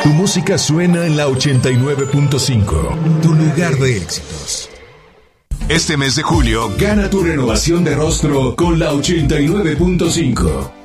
Tu música suena en la 89.5, tu lugar de éxitos. Este mes de julio, gana tu renovación de rostro con la 89.5.